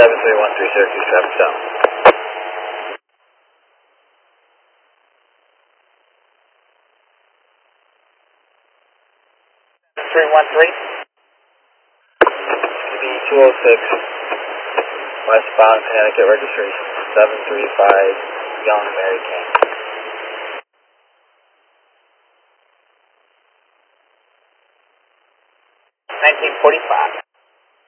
7313 Syracuse, traffic stop. 313. CB 206, westbound Connecticut registration 735 Young Mary King. 1945.